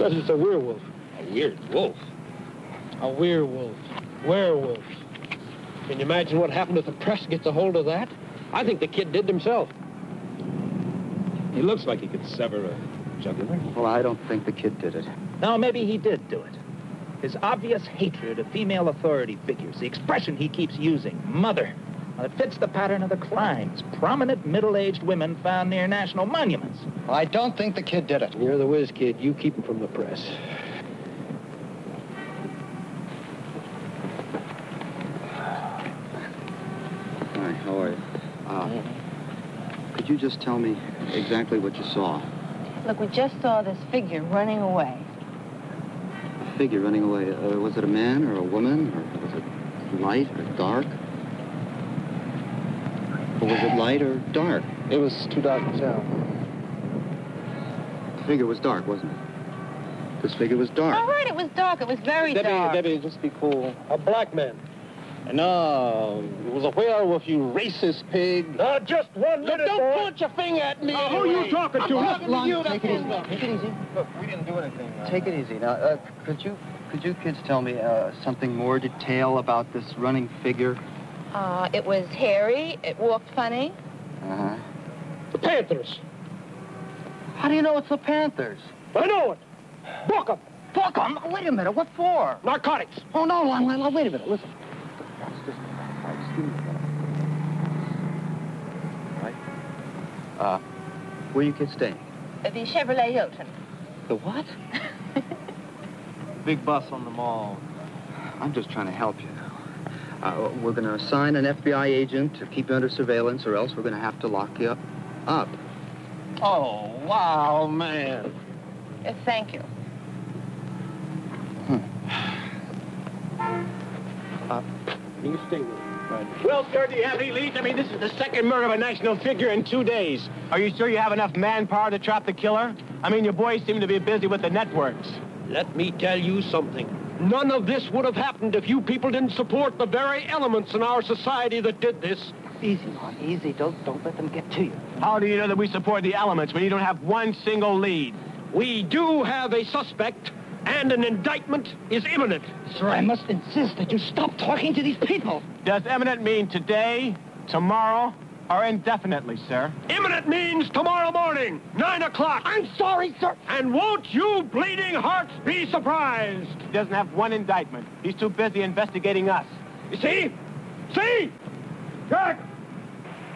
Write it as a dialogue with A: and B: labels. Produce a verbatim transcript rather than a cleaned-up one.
A: Because it's a werewolf.
B: A weird wolf?
A: A werewolf. Werewolf. Can you imagine what happened if the press gets a hold of that? I think the kid did himself.
B: He looks like he could sever a jugular.
C: Well, I don't think the kid did it.
D: No, maybe he did do it. His obvious hatred of female authority figures, the expression he keeps using, mother. Well, it fits the pattern of the crimes. Prominent middle-aged women found near national monuments.
C: I don't think the kid did it.
A: You're the whiz kid. You keep him from the press.
C: Hi, how are you? Uh, could you just tell me exactly what you saw?
E: Look, we just saw this figure running away.
C: A figure running away. Uh, was it a man or a woman? Or was it light or dark? Or was it light or dark?
A: It was too dark to tell.
C: The figure was dark, wasn't it? This figure was dark.
E: All right, it was dark. It was very
A: Debbie,
E: dark.
A: Debbie, just be cool. A black man. No, it was a werewolf, you racist pig. Uh, just one minute, Don't boy. point your finger at me. Uh, who are you talking to?
C: Look,
A: Look,
C: Lon,
A: you,
C: take it easy. Take it easy.
A: Look, we didn't do anything. Uh,
C: Take it easy. Now, uh, could you could you kids tell me uh, something more detail about this running figure?
E: Uh, it was hairy. It walked funny.
C: Uh-huh.
A: The Panthers.
C: How do you know it's the Panthers?
A: I know it. Book 'em.
C: Fuck 'em! Wait a minute. What for?
A: Narcotics.
C: Oh, no, Lon, Lon, Lon, wait a minute. Listen. Just, just, all right, just give me a minute. All right. Uh, where are you kids staying?
E: The Chevrolet Hilton.
C: The what?
A: Big bus on the mall.
C: I'm just trying to help you now. Uh, we're going to assign an F B I agent to keep you under surveillance, or else we're going to have to lock you up. up.
A: Oh, wow, man.
E: Uh, thank you.
A: Uh, you stay with me. Well, sir, do you have any leads? I mean, this is the second murder of a national figure in two days. Are you sure you have enough manpower to trap the killer? I mean, your boys seem to be busy with the networks. Let me tell you something. None of this would have happened if you people didn't support the very elements in our society that did this.
C: Easy, Lon, easy. Don't, don't let them get to you.
A: How do you know that we support the elements when you don't have one single lead? We do have a suspect, and an indictment is imminent.
C: Sir, I must insist that you stop talking to these people.
A: Does imminent mean today, tomorrow, or indefinitely, sir? Imminent means tomorrow morning, nine o'clock.
C: I'm sorry, sir.
A: And won't you bleeding hearts be surprised? He doesn't have one indictment. He's too busy investigating us. You see? See? Jack!